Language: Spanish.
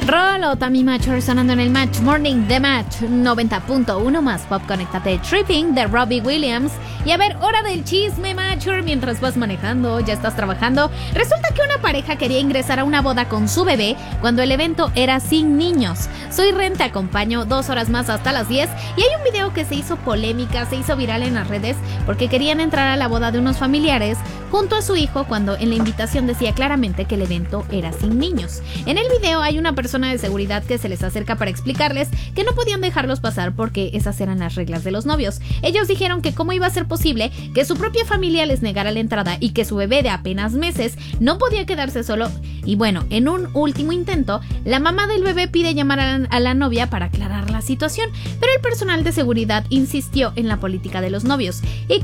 Rolo Tami Mature sonando en el Match Morning de Match 90.1 más Pop. Conéctate Tripping de Robbie Williams. Y a ver, hora del chisme, Mature. Mientras vas manejando, ya estás trabajando. Resulta que una pareja quería ingresar a una boda con su bebé cuando el evento era sin niños. Soy Ren, te acompaño 2 horas más hasta las 10. Y hay un video que se hizo polémica, se hizo viral en las redes porque querían entrar a la boda de unos familiares junto a su hijo cuando en la invitación decía claramente que el evento era sin niños. En el video hay una persona de seguridad que se les acerca para explicarles que no podían dejarlos pasar porque esas eran las reglas de los novios. Ellos dijeron que cómo iba a ser posible que su propia familia les negara la entrada y que su bebé de apenas meses no podía quedarse solo. Y bueno, en un último intento, la mamá del bebé pide llamar a la novia para aclarar la situación, pero el personal de seguridad insistió en la política de los novios y